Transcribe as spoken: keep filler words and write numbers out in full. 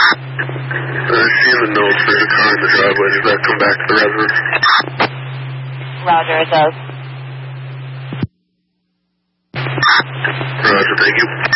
Uh, she in the notes, there's a car in the driveway. Does that come back to the residence? Roger, it does. Roger, thank you.